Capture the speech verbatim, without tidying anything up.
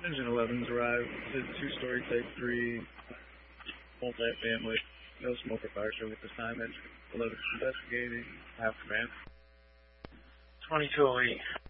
Engine eleven's arrived. It's a two-story Type three, multi-family, no smoke or fire service at this time. Engine eleven's investigating. Half command. twenty-two oh eight.